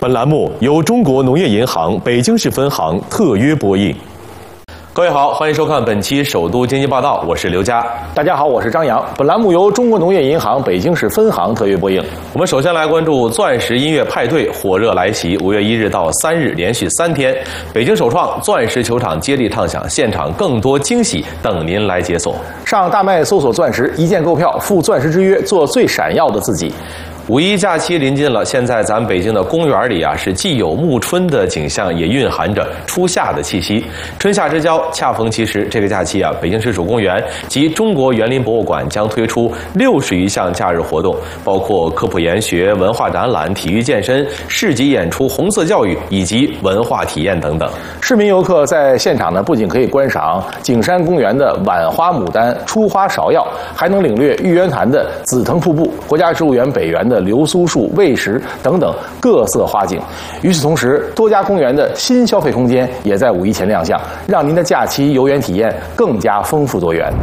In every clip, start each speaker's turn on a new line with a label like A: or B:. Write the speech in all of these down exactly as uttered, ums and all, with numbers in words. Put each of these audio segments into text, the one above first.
A: 本栏目由中国农业银行北京市分行特约播映。各位好，欢迎收看本期首都经济报道，我是刘佳。
B: 大家好，我是张扬。本栏目由中国农业银行北京市分行特约播映。
A: 我们首先来关注钻石音乐派对火热来袭，五月一日到三日连续三天，北京首创钻石球场接力烫响，现场更多惊喜等您来解锁。
B: 上大麦搜索钻石，一键购票，赴钻石之约，做最闪耀的自己。
A: 五一假期临近了，现在咱们北京的公园里啊，是既有暮春的景象，也蕴含着初夏的气息。春夏之交，恰逢其时。这个假期啊，北京市主公园及中国园林博物馆将推出六十余项假日活动，包括科普研学、文化展览、体育健身、市集演出、红色教育以及文化体验等等。
B: 市民游客在现场呢，不仅可以观赏景山公园的晚花牡丹、初花芍药，还能领略玉渊潭的紫藤瀑布、国家植物园北园的流苏树、喂食等等各色花景。与此同时，多家公园的新消费空间也在五一前亮相，让您的假期游园体验更加丰富多元。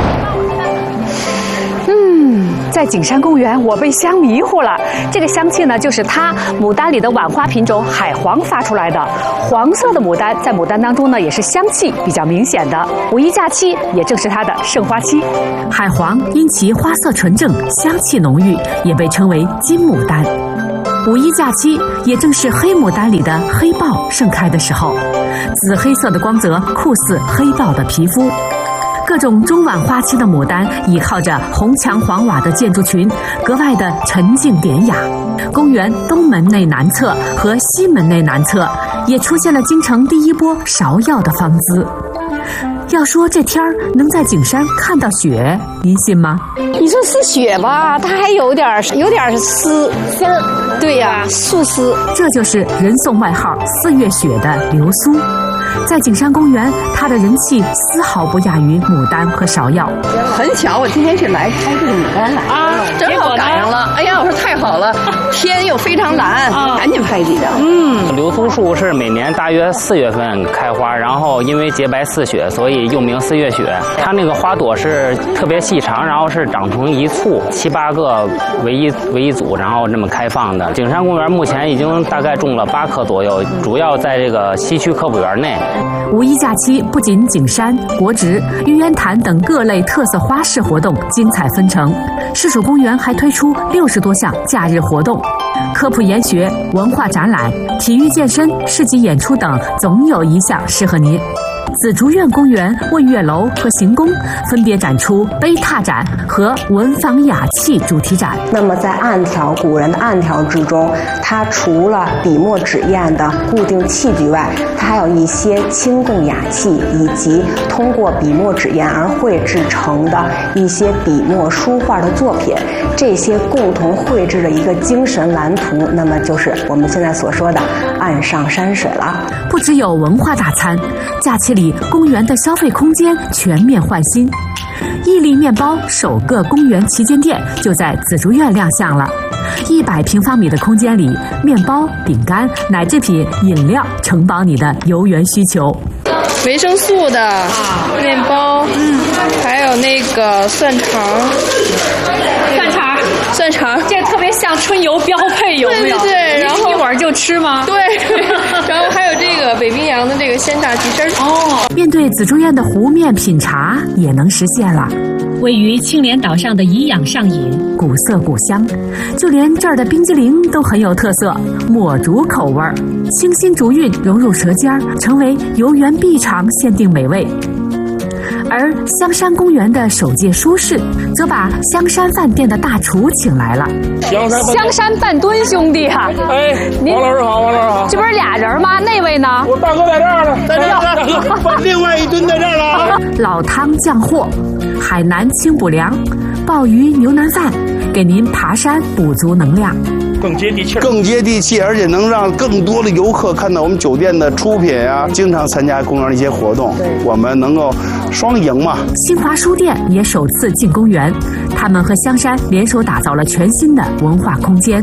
C: 嗯，在景山公园，我被香迷糊了。这个香气呢，就是它牡丹里的晚花品种海黄发出来的。黄色的牡丹在牡丹当中呢，也是香气比较明显的。五一假期也正是它的盛花期。
D: 海黄因其花色纯正、香气浓郁，也被称为金牡丹。五一假期也正是黑牡丹里的黑豹盛开的时候，紫黑色的光泽酷似黑豹的皮肤。各种中晚花期的牡丹倚靠着红墙黄瓦的建筑群，格外的沉静典雅。公园东门内南侧和西门内南侧也出现了京城第一波芍药的芳姿。要说这天儿能在景山看到雪，您信吗？
E: 你说是雪吧，它还有点有点丝丝儿，对呀、啊，素丝。
D: 这就是人送外号“四月雪”的流苏。在景山公园，它的人气丝毫不亚于牡丹和芍药。
E: 很巧，我今天是来拍这个牡丹来啊，正好赶上了。哎呀，我说太好了，天又非常蓝，啊、赶紧拍几张。
F: 嗯，流苏树是每年大约四月份开花，然后因为洁白似雪，所以又名四月雪。它那个花朵是特别细长，然后是长成一簇，七八个为一为一组，然后这么开放的。景山公园目前已经大概种了八棵左右，主要在这个西区科普园内。
D: 五一假期不仅景山、国植、玉渊潭等各类特色花市活动精彩纷呈，市属公园还推出六十多项假日活动，科普研学、文化展览、体育健身、市集演出等，总有一项适合您。紫竹院公园、问月楼和行宫分别展出碑拓展和文房雅器主题展。
G: 那么在案条古人的案条之中，它除了笔墨纸砚的固定器具外，它还有一些轻重雅器，以及通过笔墨纸砚而绘制成的一些笔墨书画的作品，这些共同绘制的一个精神蓝图，那么就是我们现在所说的岸上山水了。
D: 不只有文化大餐，假期里公园的消费空间全面换新。伊利面包首个公园旗舰店就在紫竹院亮相了。一百平方米的空间里，面包、饼干、奶制品、饮料承包你的游园需求。
H: 维生素的面包，嗯，还有那个蒜肠，
C: 蒜肠，
H: 蒜肠，
C: 这特别像春游标配，有没有？
H: 对对对，然后
C: 一会儿就吃吗？
H: 对，然后还有这个北冰洋的这个鲜榨鸡丝。
D: 哦，面对紫竹院的湖面品茶也能实现了。
I: 位于青莲岛上的颐养上瘾，
D: 古色古香，就连这儿的冰激凌都很有特色，抹竹口味儿，清新竹韵融入舌尖，成为游园必尝限定美味。而香山公园的首届书市则把香山饭店的大厨请来了。
C: 香山香山半吨兄弟啊！
J: 哎，王老师好，王老师好。
C: 这不是俩人吗？那位呢？
J: 我大哥在这儿呢，在这儿，大哥，另外一吨在这儿了。
D: 老汤酱货，海南清补凉，鲍鱼牛腩饭，给您爬山补足能量。
J: 更接地气，
K: 更接地气，而且能让更多的游客看到我们酒店的出品啊，经常参加公园的一些活动，我们能够双赢嘛。
D: 新华书店也首次进公园，他们和香山联手打造了全新的文化空间，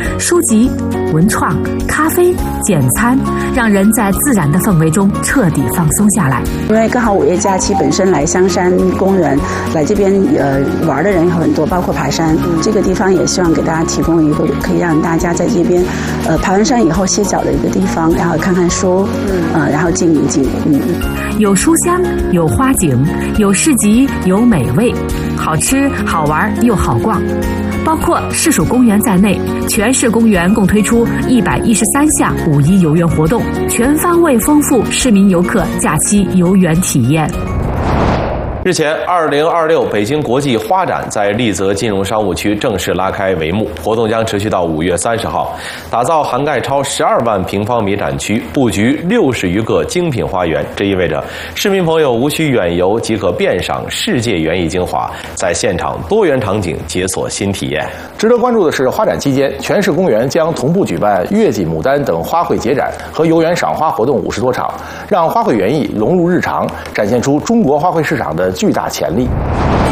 D: 书籍、文创、咖啡、简餐，让人在自然的氛围中彻底放松下来。
L: 因为刚好五一假期本身来香山公园来这边呃玩的人有很多，包括爬山。嗯、这个地方也希望给大家提供一个可以让大家在这边呃爬完山以后歇脚的一个地方，然后看看书，嗯，呃，然后静一静，嗯。
D: 有书香，有花景，有市集，有美味，好吃好玩又好逛。包括市属公园在内，全市公园共推出一百一十三项五一游园活动，全方位丰富市民游客假期游园体验。
A: 日前，二零二六北京国际花展在丽泽金融商务区正式拉开帷幕，活动将持续到五月三十号，打造涵盖超十二万平方米展区，布局六十余个精品花园。这意味着市民朋友无需远游即可遍赏世界园艺精华，在现场多元场景解锁新体验。
B: 值得关注的是，花展期间，全市公园将同步举办月季、牡丹等花卉节展和游园赏花活动五十多场，让花卉园艺融入日常，展现出中国花卉市场的巨大潜力。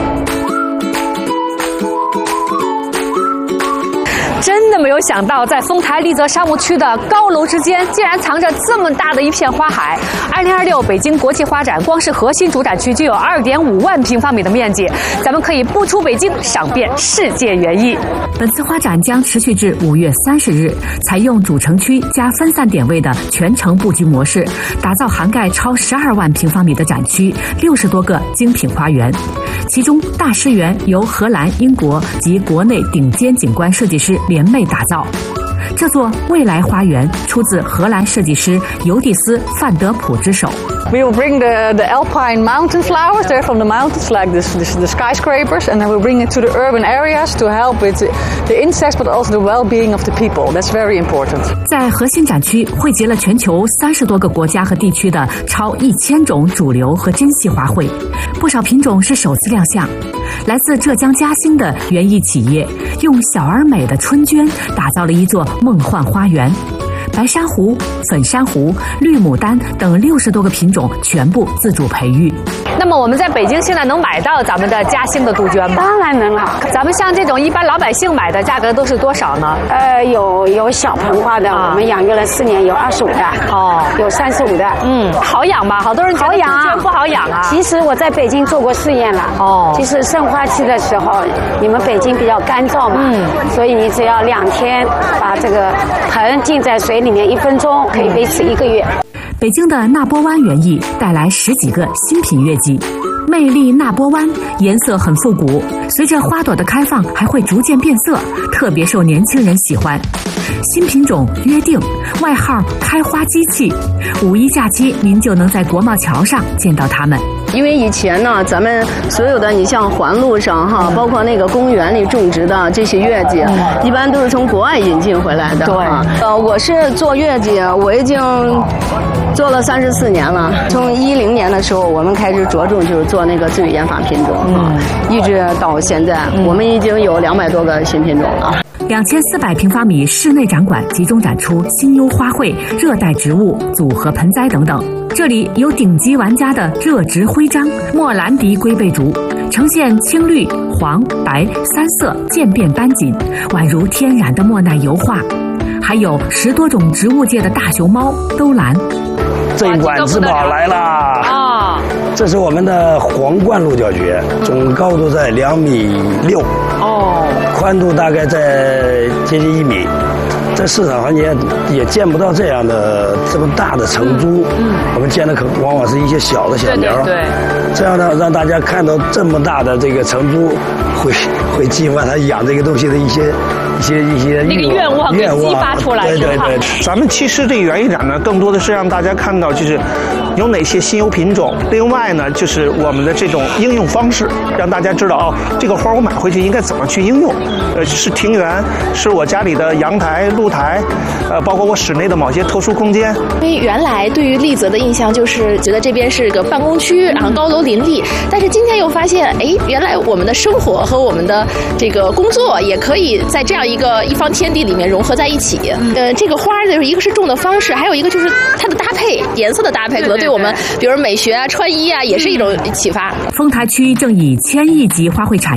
C: 真的没有想到，在丰台丽泽商务区的高楼之间，竟然藏着这么大的一片花海。二零二六北京国际花展，光是核心主展区就有二点五万平方米的面积，咱们可以不出北京，赏遍世界园艺。
D: 本次花展将持续至五月三十日，采用主城区加分散点位的全城布局模式，打造涵盖超十二万平方米的展区，六十多个精品花园。其中，大师园由荷兰、英国及国内顶尖景观设计师联袂打造。这座未来花园出自荷兰设计师尤蒂斯·范德普之手。
M: We will bring the, the alpine mountain flowers, they're from the mountains, like this, this, the skyscrapers, and then we'll bring it to the urban areas to help with the, the insects, but also the well-being of the people. That's very important.
D: 在核心展区汇集了全球三十多个国家和地区的超一千种主流和珍稀花卉，不少品种是首次亮相。来自浙江嘉兴的园艺企业用小而美的春绢打造了一座梦幻花园。白珊瑚、粉珊瑚、绿牡丹等六十多个品种全部自主培育。
C: 那么我们在北京现在能买到咱们的嘉兴的杜鹃吗？
N: 当然能了。
C: 咱们像这种一般老百姓买的价格都是多少呢？
N: 呃，有有小盆花的，啊、我们养育了四年，有二十五的，哦，有三十五的。
C: 嗯，好养吗？好多人觉得杜鹃不好养啊。
N: 其实我在北京做过试验了。哦，其实盛花期的时候，你们北京比较干燥嘛，嗯，所以你只要两天把这个盆浸在水里面一分钟，可以维持一个月。
D: 北京的纳波湾园艺带来十几个新品月季。魅力纳波湾颜色很复古，随着花朵的开放还会逐渐变色，特别受年轻人喜欢。新品种约定，外号开花机器，五一假期您就能在国贸桥上见到它们。
E: 因为以前呢，咱们所有的你像环路上哈，包括那个公园里种植的这些月季，一般都是从国外引进回来的。对，呃，我是做月季，我已经做了三十四年了。从一零年的时候，我们开始着重就是做那个自主研发品种，嗯，一直到现在，我们已经有两百多个新品种了。
D: 两千四百平方米室内展馆集中展出新优花卉、热带植物、组合盆栽等等。这里有顶级玩家的热植徽章莫兰迪龟背竹，呈现青绿、黄、白三色渐变斑锦，宛如天然的莫奈油画。还有十多种植物界的大熊猫兜兰。
J: 这一馆之宝来啦！啊，这是我们的皇冠鹿角蕨，总高度在两米六，哦，宽度大概在接近一米。在市场上也也见不到这样的这么大的成株，嗯，我们见的可往往是一些小的小苗，对，对这样呢让大家看到这么大的这个成株，会会激发他养这个东西的一些一些一些
C: 那个愿望给激发出来，
J: 对对对。
O: 咱们其实这个园艺展呢，更多的是让大家看到就是有哪些新优品种，另外呢就是我们的这种应用方式，让大家知道哦，这个花我买回去应该怎么去应用，呃，是庭园，是我家里的阳台、露台，呃，包括我室内的某些特殊空间。
P: 因为原来对于丽泽的印象就是觉得这边是个办公区，然后高楼林立，但是今天又发现，哎，原来我们的生活和我们的这个工作也可以在这样一个一方天地里面融合在一起。呃，这个花就是一个是种的方式，还有一个就是它的搭配，颜色的搭配，可能对我们比如美学啊、穿衣啊，也是一种启发。
D: 丰台区正以千亿级花卉产业